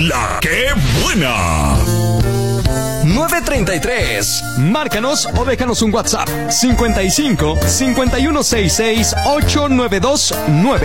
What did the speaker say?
La que buena. 933. Márcanos o déjanos un WhatsApp. 55 5166 8929.